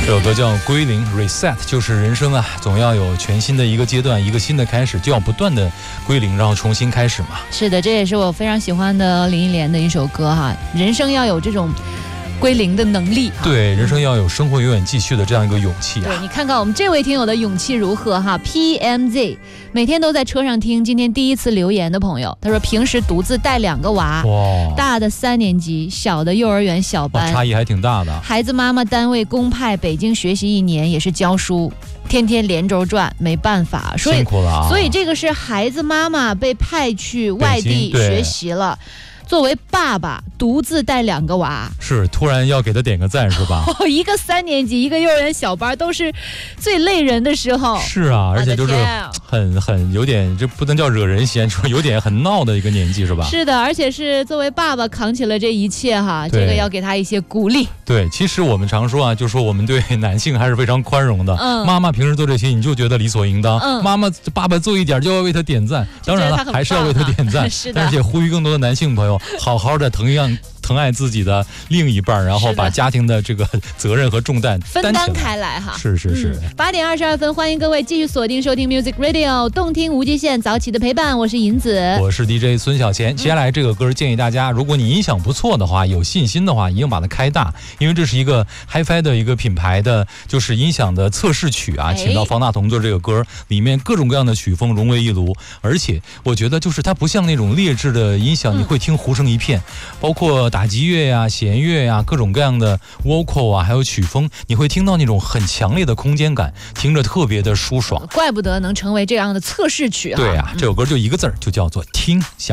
这首歌叫《归零 Reset》，就是人生啊，总要有全新的一个阶段，一个新的开始，就要不断的归零，然后重新开始嘛。 是的，这也是我非常喜欢的林忆莲的一首歌哈。人生要有这种归零的能力， 对，人生要有生活永远继续的这样一个勇气啊。 对，你看看我们这位听友的勇气如何哈。PMZ 每天都在车上听，今天第一次留言的朋友，他说平时独自带2个娃，大的3年级，小的幼儿园小班， 差异还挺大的。 孩子妈妈单位公派北京学习1年，也是教书，天天连轴转，没办法， 辛苦了啊。 所以这个是孩子妈妈被派去外地学习了。作为爸爸独自带2个娃， 是突然要给他点个赞是吧？ 一个3年级，一个幼儿园小班，都是最累人的时候。 是啊，而且就是很有点，这不能叫惹人嫌，说有点很闹的一个年纪是吧？ 是的，而且是作为爸爸扛起了这一切哈，这个要给他一些鼓励。 对，其实我们常说啊，就说我们对男性还是非常宽容的。妈妈平时做这些，你就觉得理所应当。爸爸做一点就要为他点赞，当然了，还是要为他点赞。 是的， 而且呼吁更多的男性朋友，好好的疼爱自己的另一半，然后把家庭的这个责任和重担分担开来哈。 是。 8点22分，欢迎各位继续锁定收听 Music Radio， 动听无极限，早起的陪伴，我是银子， 我是 DJ 孙小贤。接下来这个歌建议大家，如果你音响不错的话，有信心的话，一定把它开大，因为这是一个 HiFi 的一个品牌的就是音响的测试曲啊，请到方大同做这个歌，里面各种各样的曲风融为一炉，而且我觉得就是它不像那种劣质的音响，你会听胡声一片，包括打击乐呀、弦乐呀，各种各样的 vocal 啊，还有曲风，你会听到那种很强烈的空间感，听着特别的舒爽。 怪不得能成为这样的测试曲啊！ 对啊，这首歌就一个字儿，就叫做听响。